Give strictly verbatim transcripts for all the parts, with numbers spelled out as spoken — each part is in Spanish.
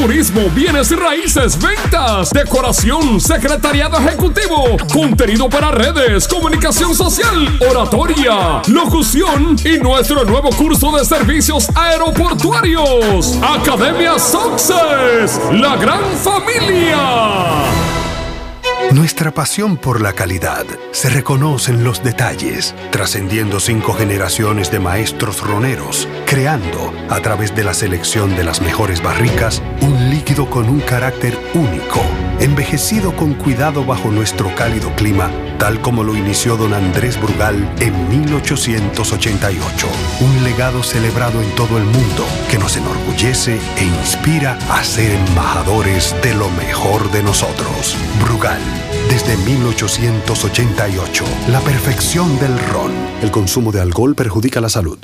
turismo, bienes y raíces, ventas, decoración, secretariado ejecutivo, contenido para redes, comunicación social, oratoria, locución y nuestro nuevo curso de servicios aeroportuarios. Academia Success, la gran familia. Nuestra pasión por la calidad se reconoce en los detalles, trascendiendo cinco generaciones de maestros roneros, creando, a través de la selección de las mejores barricas, un líquido con un carácter único, envejecido con cuidado bajo nuestro cálido clima, tal como lo inició don Andrés Brugal en mil ochocientos ochenta y ocho. Un legado celebrado en todo el mundo que nos enorgullece e inspira a ser embajadores de lo mejor de nosotros. Brugal, desde mil ochocientos ochenta y ocho. La perfección del ron. El consumo de alcohol perjudica la salud.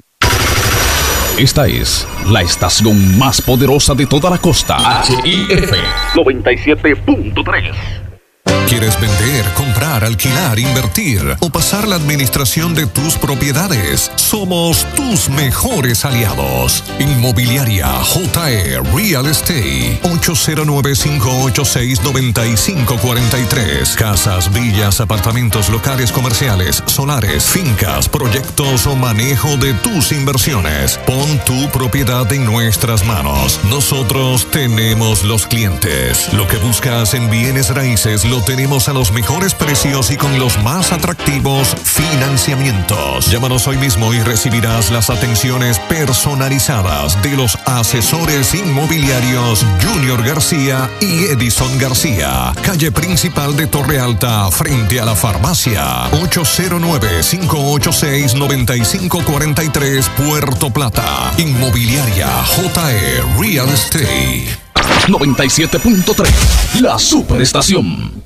Esta es la estación más poderosa de toda la costa. H I F noventa y siete punto tres. ¿Quieres vender, comprar, alquilar, invertir o pasar la administración de tus propiedades? Somos tus mejores aliados. Inmobiliaria J E Real Estate. ocho cero nueve, cinco ocho seis, nueve cinco cuatro tres. Casas, villas, apartamentos, locales comerciales, solares, fincas, proyectos o manejo de tus inversiones. Pon tu propiedad en nuestras manos. Nosotros tenemos los clientes. Lo que buscas en bienes raíces lo tenemos a los mejores precios y con los más atractivos financiamientos. Llámanos hoy mismo y recibirás las atenciones personalizadas de los asesores inmobiliarios Junior García y Edison García. Calle principal de Torre Alta, frente a la farmacia. ocho cero nueve, cinco ocho seis, nueve cinco cuatro tres, Puerto Plata. Inmobiliaria J E Real Estate. noventa y siete punto tres, la superestación.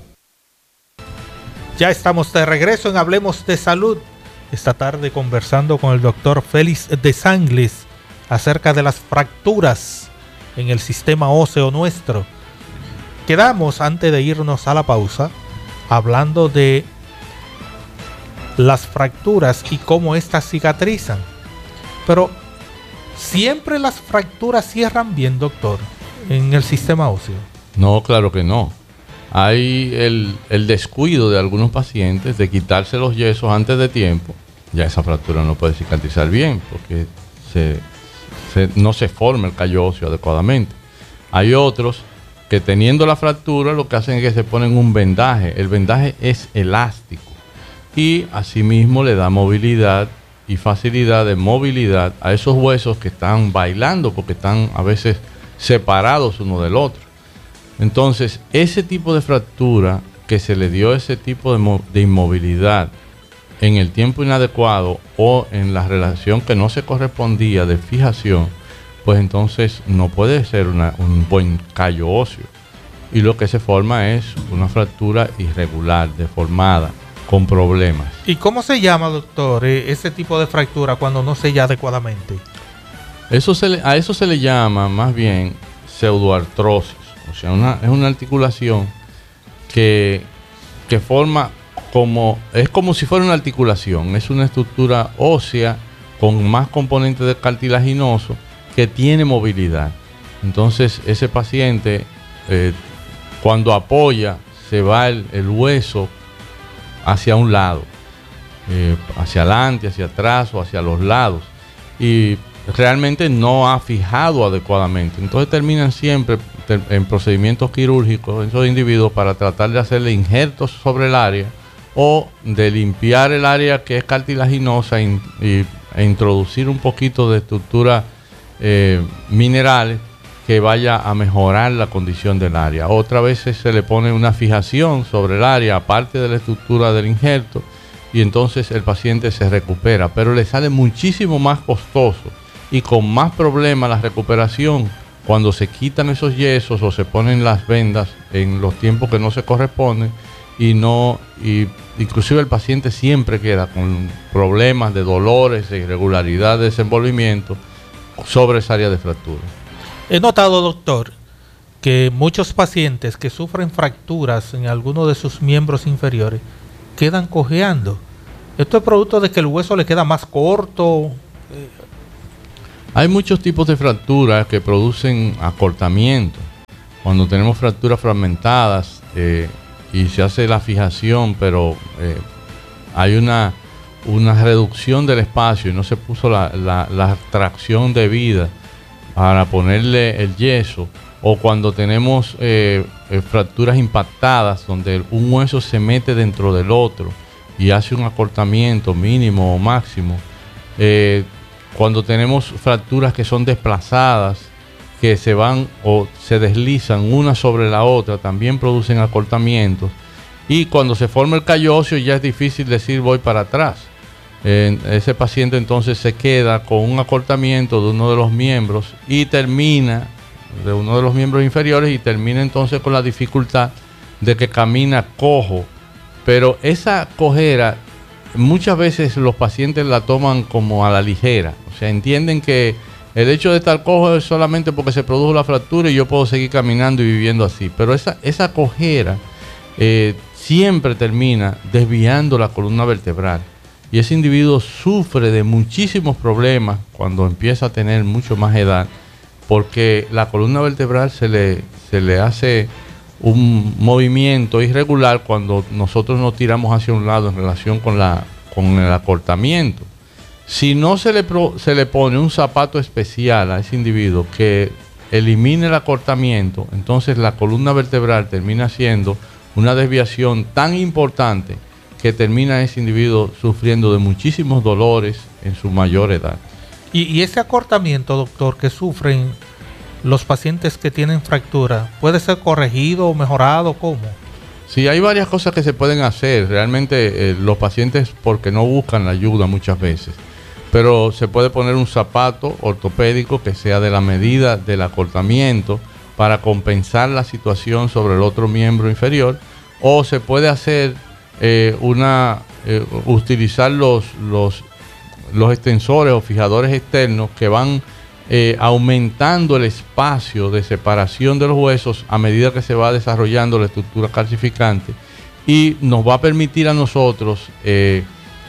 Ya estamos de regreso en Hablemos de Salud. Esta tarde conversando con el doctor Félix de Sangles acerca de las fracturas en el sistema óseo nuestro. Quedamos, antes de irnos a la pausa, hablando de las fracturas y cómo éstas cicatrizan. Pero, ¿siempre las fracturas cierran bien, doctor, en el sistema óseo? No, claro que no. Hay el, el descuido de algunos pacientes de quitarse los yesos antes de tiempo. Ya esa fractura no puede cicatrizar bien porque se, se, no se forma el callo óseo adecuadamente. Hay otros que teniendo la fractura lo que hacen es que se ponen un vendaje. El vendaje es elástico y asimismo le da movilidad y facilidad de movilidad a esos huesos que están bailando porque están a veces separados uno del otro. Entonces, ese tipo de fractura que se le dio ese tipo de, mo- de inmovilidad en el tiempo inadecuado o en la relación que no se correspondía de fijación, pues entonces no puede ser una, un buen callo óseo. Y lo que se forma es una fractura irregular, deformada, con problemas. ¿Y cómo se llama, doctor, ese tipo de fractura cuando no sella adecuadamente? Eso se le, a eso se le llama más bien pseudoartrosis. O sea, una, es una articulación que, que forma como, es como si fuera una articulación, es una estructura ósea con más componentes de cartilaginoso que tiene movilidad. Entonces, ese paciente, eh, cuando apoya, se va el, el hueso hacia un lado, eh, hacia adelante, hacia atrás o hacia los lados. Y realmente no ha fijado adecuadamente. Entonces terminan siempre ter- en procedimientos quirúrgicos en esos individuos para tratar de hacerle injertos sobre el área o de limpiar el área que es cartilaginosa y, y, e introducir un poquito de estructura eh, minerales que vaya a mejorar la condición del área. Otra vez se le pone una fijación sobre el área aparte de la estructura del injerto y entonces el paciente se recupera, pero le sale muchísimo más costoso y con más problemas la recuperación cuando se quitan esos yesos o se ponen las vendas en los tiempos que no se corresponden y no, y inclusive el paciente siempre queda con problemas de dolores, de irregularidad de desenvolvimiento sobre esa área de fractura. He notado, doctor, que muchos pacientes que sufren fracturas en alguno de sus miembros inferiores quedan cojeando. ¿Esto es producto de que el hueso le queda más corto? Hay muchos tipos de fracturas que producen acortamiento. cuando tenemos fracturas fragmentadas eh, y se hace la fijación, pero eh, hay una, una reducción del espacio y no se puso la, la, la tracción debida para ponerle el yeso, o cuando tenemos eh, eh, fracturas impactadas donde un hueso se mete dentro del otro y hace un acortamiento mínimo o máximo, eh, cuando tenemos fracturas que son desplazadas, que se van o se deslizan una sobre la otra, también producen acortamientos, y cuando se forma el callo óseo ya es difícil decir voy para atrás. Eh, ese paciente entonces se queda con un acortamiento de uno de los miembros y termina de uno de los miembros inferiores y termina entonces con la dificultad de que camina cojo. Pero esa cojera muchas veces los pacientes la toman como a la ligera, o sea, entienden que el hecho de estar cojo es solamente porque se produjo la fractura y yo puedo seguir caminando y viviendo así, pero esa, esa cojera eh, siempre termina desviando la columna vertebral. Y ese individuo sufre de muchísimos problemas cuando empieza a tener mucho más edad, porque la columna vertebral se le, se le hace un movimiento irregular cuando nosotros nos tiramos hacia un lado en relación con, la, con el acortamiento. Si no se le, pro, se le pone un zapato especial a ese individuo que elimine el acortamiento, entonces la columna vertebral termina siendo una desviación tan importante que termina ese individuo sufriendo de muchísimos dolores en su mayor edad. Y, y ese acortamiento, doctor, que sufren los pacientes que tienen fractura, ¿puede ser corregido o mejorado? ¿Cómo? Sí, hay varias cosas que se pueden hacer. Realmente eh, los pacientes porque no buscan la ayuda muchas veces, pero se puede poner un zapato ortopédico que sea de la medida del acortamiento para compensar la situación sobre el otro miembro inferior, o se puede hacer Eh, una eh, utilizar los, los, los extensores o fijadores externos que van eh, aumentando el espacio de separación de los huesos a medida que se va desarrollando la estructura calcificante, y nos va a permitir a nosotros eh,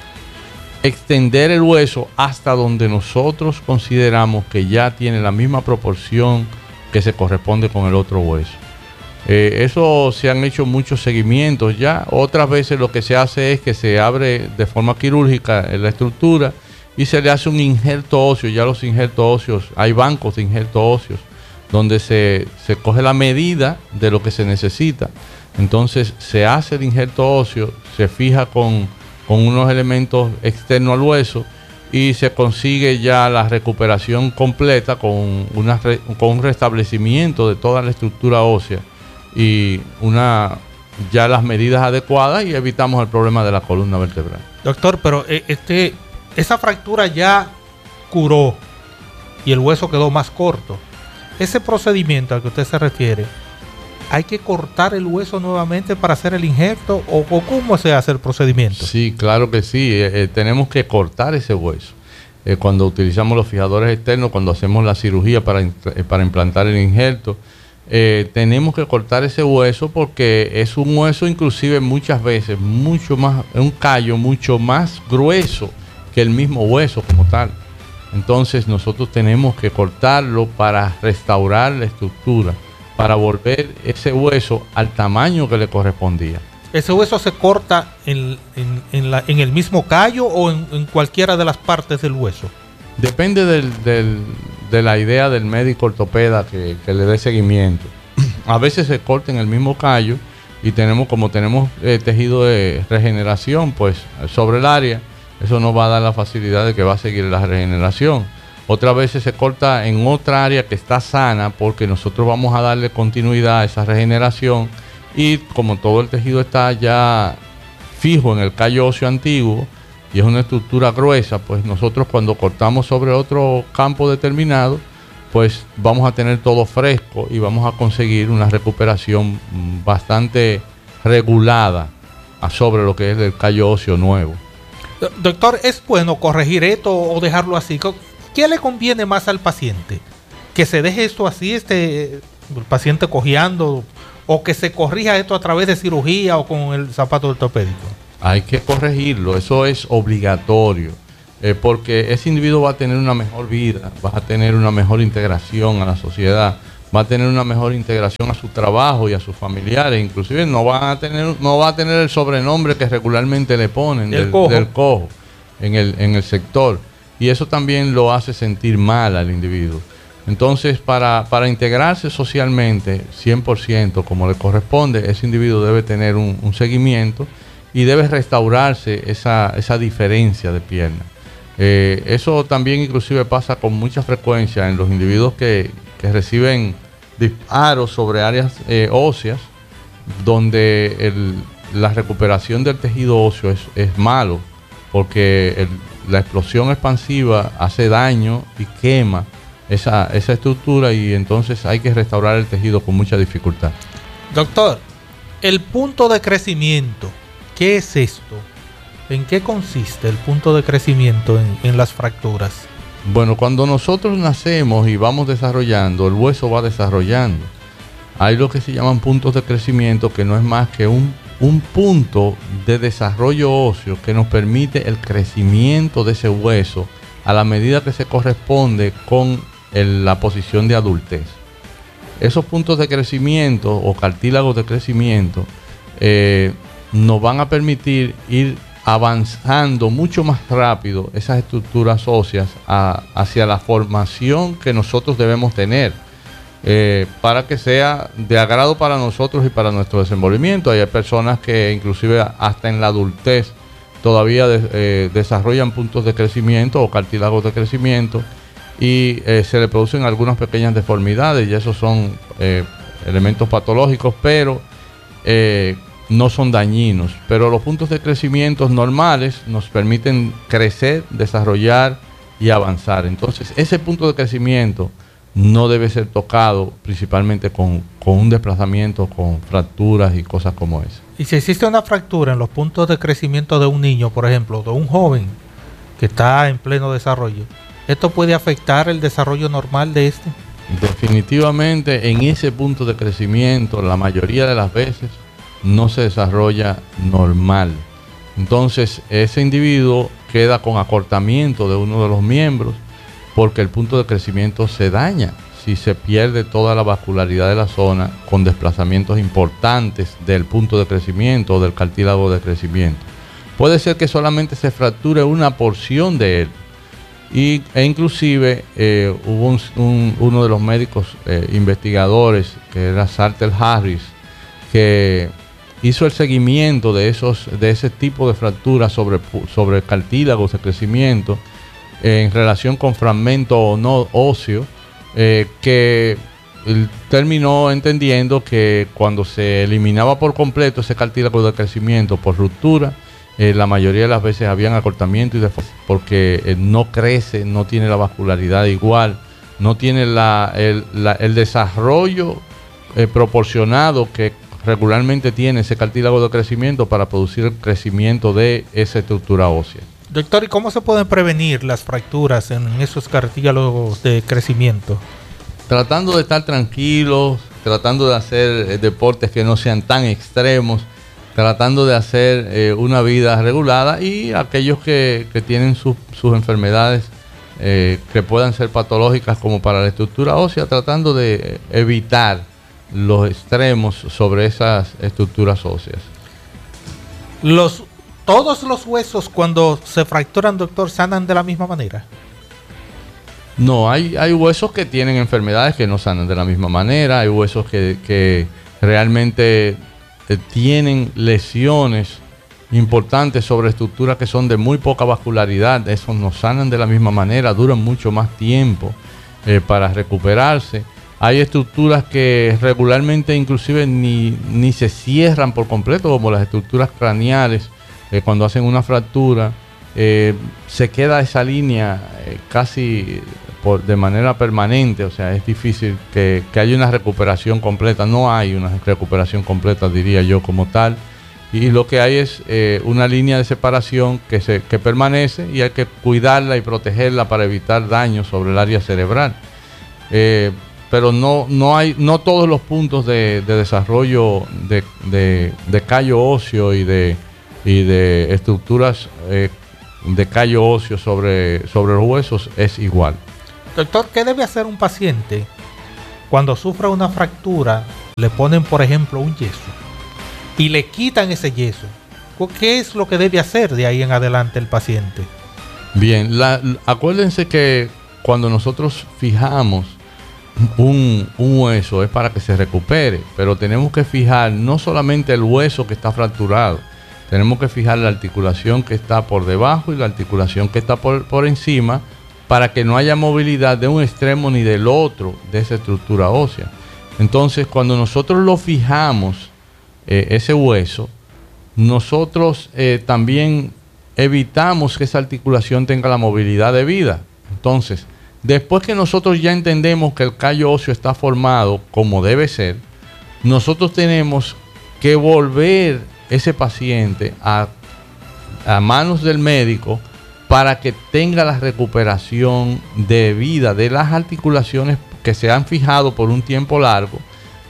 extender el hueso hasta donde nosotros consideramos que ya tiene la misma proporción que se corresponde con el otro hueso. Eh, eso se han hecho muchos seguimientos ya. Otras veces lo que se hace es que se abre de forma quirúrgica la estructura y se le hace un injerto óseo. Ya los injertos óseos, hay bancos de injertos óseos donde se, se coge la medida de lo que se necesita. Entonces se hace el injerto óseo, se fija con, con unos elementos externos al hueso y se consigue ya la recuperación completa con, una, con un restablecimiento de toda la estructura ósea y una ya las medidas adecuadas, y evitamos el problema de la columna vertebral. Doctor, pero este esa fractura ya curó y el hueso quedó más corto. Ese procedimiento al que usted se refiere, ¿hay que cortar el hueso nuevamente para hacer el injerto, o, o cómo se hace el procedimiento? Sí, claro que sí. Eh, eh, tenemos que cortar ese hueso. Eh, cuando utilizamos los fijadores externos, cuando hacemos la cirugía para, eh, para implantar el injerto, Eh, tenemos que cortar ese hueso porque es un hueso inclusive muchas veces mucho más, un callo mucho más grueso que el mismo hueso como tal. Entonces nosotros tenemos que cortarlo para restaurar la estructura, para volver ese hueso al tamaño que le correspondía. ¿Ese hueso se corta en, en, en, la, en el mismo callo o en, en cualquiera de las partes del hueso? Depende del, del, de la idea del médico ortopeda que, que le dé seguimiento. A veces se corta en el mismo callo y tenemos, como tenemos eh, tejido de regeneración pues sobre el área, eso nos va a dar la facilidad de que va a seguir la regeneración. Otras veces se corta en otra área que está sana porque nosotros vamos a darle continuidad a esa regeneración, y como todo el tejido está ya fijo en el callo óseo antiguo y es una estructura gruesa, pues nosotros cuando cortamos sobre otro campo determinado, pues vamos a tener todo fresco y vamos a conseguir una recuperación bastante regulada sobre lo que es el callo óseo nuevo. Doctor, ¿es bueno corregir esto o dejarlo así? ¿Qué le conviene más al paciente? ¿Que se deje esto así, este, el paciente cojeando, o que se corrija esto a través de cirugía o con el zapato ortopédico? Hay que corregirlo, eso es obligatorio, eh, porque ese individuo va a tener una mejor vida, va a tener una mejor integración a la sociedad, va a tener una mejor integración a su trabajo y a sus familiares, inclusive no va a tener, no va a tener el sobrenombre que regularmente le ponen del, del, cojo. del cojo en el, en el sector, y eso también lo hace sentir mal al individuo. Entonces, para, para integrarse socialmente cien por ciento como le corresponde, ese individuo debe tener un, un seguimiento y debe restaurarse esa, esa diferencia de pierna. Eh, eso también inclusive pasa con mucha frecuencia en los individuos que, que reciben disparos sobre áreas eh, óseas, donde el, la recuperación del tejido óseo es, es malo, porque el, la explosión expansiva hace daño y quema esa, esa estructura, y entonces hay que restaurar el tejido con mucha dificultad. Doctor, el punto de crecimiento, ¿qué es esto? ¿En qué consiste el punto de crecimiento en, en las fracturas? Bueno, cuando nosotros nacemos y vamos desarrollando, el hueso va desarrollando. Hay lo que se llaman puntos de crecimiento, que no es más que un, un punto de desarrollo óseo que nos permite el crecimiento de ese hueso a la medida que se corresponde con el, la posición de adultez. Esos puntos de crecimiento o cartílagos de crecimiento eh, nos van a permitir ir avanzando mucho más rápido esas estructuras óseas a, hacia la formación que nosotros debemos tener eh, para que sea de agrado para nosotros y para nuestro desenvolvimiento. Hay personas que inclusive hasta en la adultez todavía de, eh, desarrollan puntos de crecimiento o cartílagos de crecimiento, y eh, se le producen algunas pequeñas deformidades, y esos son eh, elementos patológicos, pero eh, no son dañinos. Pero los puntos de crecimiento normales nos permiten crecer, desarrollar y avanzar. Entonces, ese punto de crecimiento no debe ser tocado principalmente con, con un desplazamiento, con fracturas y cosas como esa. Y si existe una fractura en los puntos de crecimiento de un niño, por ejemplo, de un joven que está en pleno desarrollo, ¿esto puede afectar el desarrollo normal de este? Definitivamente, en ese punto de crecimiento, la mayoría de las veces no se desarrolla normal. Entonces, ese individuo queda con acortamiento de uno de los miembros, porque el punto de crecimiento se daña si se pierde toda la vascularidad de la zona, con desplazamientos importantes del punto de crecimiento o del cartílago de crecimiento. Puede ser que solamente se fracture una porción de él, y, e inclusive eh, hubo un, un, uno de los médicos eh, investigadores, que era Sartel Harris, que hizo el seguimiento de esos de ese tipo de fracturas sobre, sobre cartílagos de crecimiento eh, en relación con fragmento o no óseo, eh, que él terminó entendiendo que cuando se eliminaba por completo ese cartílago de crecimiento por ruptura, eh, la mayoría de las veces habían acortamiento y deformación, porque eh, no crece, no tiene la vascularidad igual, no tiene la, el, la, el desarrollo eh, proporcionado que regularmente tiene ese cartílago de crecimiento para producir el crecimiento de esa estructura ósea. Doctor, ¿y cómo se pueden prevenir las fracturas en esos cartílagos de crecimiento? Tratando de estar tranquilos, tratando de hacer eh, deportes que no sean tan extremos, tratando de hacer eh, una vida regulada, y aquellos que, que tienen sus, sus enfermedades eh, que puedan ser patológicas como para la estructura ósea, tratando de evitar los extremos sobre esas estructuras óseas. Los, ¿Todos los huesos cuando se fracturan, doctor, sanan de la misma manera? No, hay, hay huesos que tienen enfermedades que no sanan de la misma manera, hay huesos que, que realmente eh, tienen lesiones importantes sobre estructuras que son de muy poca vascularidad, esos no sanan de la misma manera, duran mucho más tiempo eh, para recuperarse. Hay estructuras que regularmente inclusive ni, ni se cierran por completo, como las estructuras craneales. Eh, cuando hacen una fractura, eh, se queda esa línea eh, casi por, de manera permanente. O sea, es difícil que, que haya una recuperación completa. No hay una recuperación completa, diría yo, como tal. Y lo que hay es eh, una línea de separación que, se, que permanece, y hay que cuidarla y protegerla para evitar daños sobre el área cerebral. Eh, pero no, no hay, no todos los puntos de, de desarrollo de, de, de callo óseo y de, y de estructuras eh, de callo óseo sobre, sobre los huesos es igual. Doctor, ¿qué debe hacer un paciente cuando sufra una fractura, le ponen, por ejemplo, un yeso y le quitan ese yeso, ¿qué es lo que debe hacer de ahí en adelante el paciente? Bien, la, acuérdense que cuando nosotros fijamos un, un hueso es para que se recupere, pero tenemos que fijar no solamente el hueso que está fracturado, tenemos que fijar la articulación que está por debajo y la articulación que está por, por encima, para que no haya movilidad de un extremo ni del otro de esa estructura ósea. Entonces, cuando nosotros lo fijamos, eh, ese hueso, nosotros eh, también evitamos que esa articulación tenga la movilidad debida. Entonces, después que nosotros ya entendemos que el callo óseo está formado como debe ser, nosotros tenemos que volver ese paciente a, a manos del médico para que tenga la recuperación debida de las articulaciones que se han fijado por un tiempo largo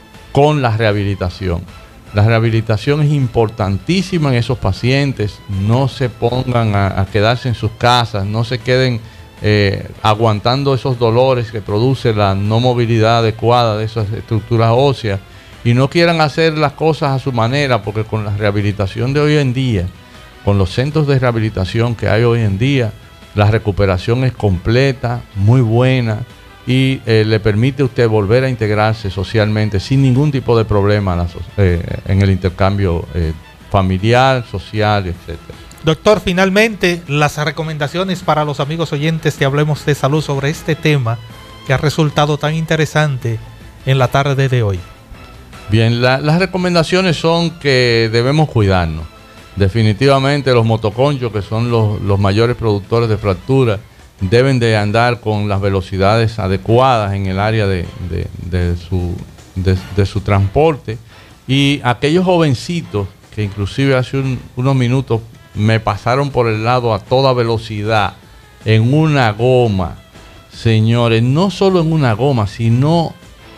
con la rehabilitación. La rehabilitación es importantísima en esos pacientes. No se pongan a, a quedarse en sus casas, no se queden eh, aguantando esos dolores que produce la no movilidad adecuada de esas estructuras óseas, y no quieran hacer las cosas a su manera, porque con la rehabilitación de hoy en día, con los centros de rehabilitación que hay hoy en día, la recuperación es completa, muy buena, y eh, le permite a usted volver a integrarse socialmente sin ningún tipo de problema en, la, eh, en el intercambio eh, familiar, social, etcétera. Doctor, finalmente, las recomendaciones para los amigos oyentes que Hablemos de Salud sobre este tema que ha resultado tan interesante en la tarde de hoy. Bien, la, las recomendaciones son que debemos cuidarnos. Definitivamente los motoconchos, que son los, los mayores productores de fracturas, deben de andar con las velocidades adecuadas en el área de, de, de, su, de, de su transporte. Y aquellos jovencitos que inclusive hace un, unos minutos me pasaron por el lado a toda velocidad en una goma, señores, no solo en una goma, sino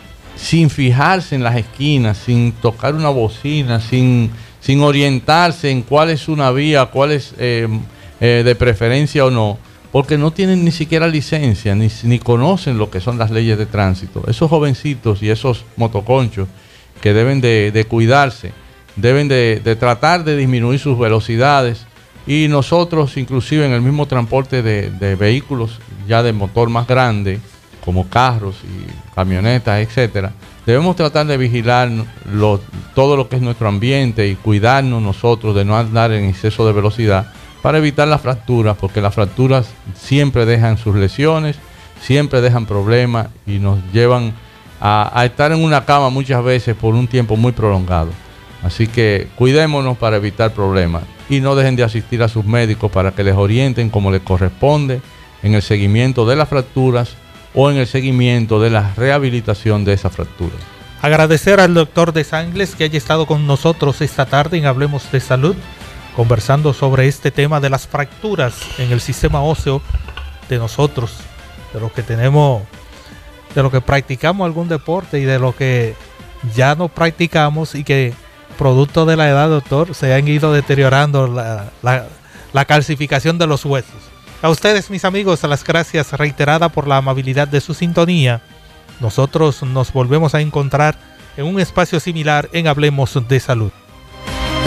sin fijarse en las esquinas, sin tocar una bocina, sin, sin orientarse en cuál es una vía, cuál es eh, eh, de preferencia o no, porque no tienen ni siquiera licencia, ni, ni conocen lo que son las leyes de tránsito. Esos jovencitos y esos motoconchos que deben de, de cuidarse, deben de, de tratar de disminuir sus velocidades, y nosotros inclusive en el mismo transporte de, de vehículos ya de motor más grande, como carros y camionetas, etcétera, debemos tratar de vigilar lo, todo lo que es nuestro ambiente y cuidarnos nosotros de no andar en exceso de velocidad para evitar las fracturas, porque las fracturas siempre dejan sus lesiones, siempre dejan problemas y nos llevan a, a estar en una cama muchas veces por un tiempo muy prolongado. Así que cuidémonos para evitar problemas y no dejen de asistir a sus médicos para que les orienten como les corresponde en el seguimiento de las fracturas o en el seguimiento de la rehabilitación de esa fractura. Agradecer al doctor Desangles que haya estado con nosotros esta tarde en Hablemos de Salud, conversando sobre este tema de las fracturas en el sistema óseo de nosotros, de lo que tenemos, de lo que practicamos algún deporte y de lo que ya no practicamos y que producto de la edad, doctor, se han ido deteriorando la, la, la calcificación de los huesos. A ustedes, mis amigos, las gracias reiteradas por la amabilidad de su sintonía. Nosotros nos volvemos a encontrar en un espacio similar en Hablemos de Salud.